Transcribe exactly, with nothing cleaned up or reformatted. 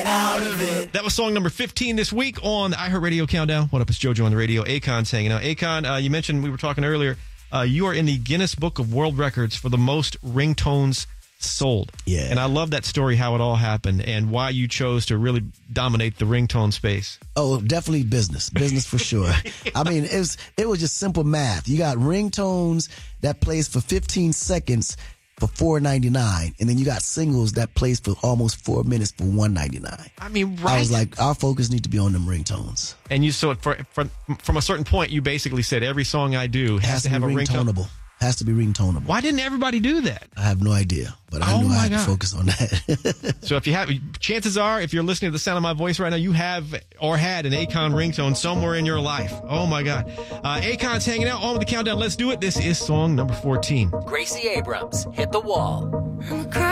out of it. That was song number fifteen this week on the iHeartRadio Countdown. What up, it's JoJo on the radio. Akon's hanging out. Akon, uh, you mentioned, we were talking earlier, uh, you are in the Guinness Book of World Records for the most ringtones sold. Yeah. And I love that story, how it all happened, and why you chose to really dominate the ringtone space. Oh, definitely business. Business for sure. I mean, it was, it was just simple math. You got ringtones that plays for fifteen seconds for four ninety-nine, and then you got singles that plays for almost four minutes for one ninety-nine. I mean, right? I was like, our focus need to be on them ringtones. And you so for, for, from a certain point, you basically said every song I do has, has to, to have a be ringtone. ringtoneable. Has to be ringtoneable. Why didn't everybody do that? I have no idea, but I Oh knew I my had God. to focus on that. So if you have, chances are, if you're listening to the sound of my voice right now, you have or had an Akon ringtone somewhere in your life. Oh my God. Uh, Akon's hanging out on with the countdown. Let's do it. This is song number fourteen. Gracie Abrams, Hit the Wall.